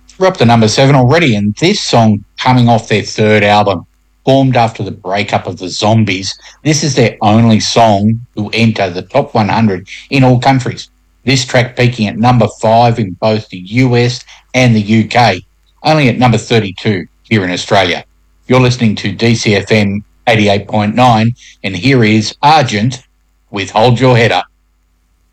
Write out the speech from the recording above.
We're up to number 7 already, and this song coming off their third album, formed after the breakup of the Zombies. This is their only song to enter the top 100 in all countries. This track peaking at number 5 in both the US and the UK, only at number 32 here in Australia. You're listening to DCFM 88.9, and here is Argent with Hold Your Head Up.